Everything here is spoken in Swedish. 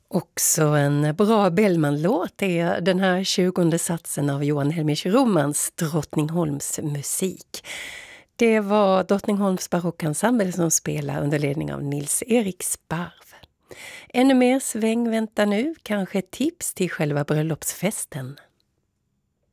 Också en bra Bellman-låt är den här 20:e satsen av Johan Helmich Romans Drottningholms musik. Det var Drottningholms barockensemble som spelar under ledning av Nils-Erik Sparv. Ännu mer sväng väntar nu, kanske ett tips till själva bröllopsfesten.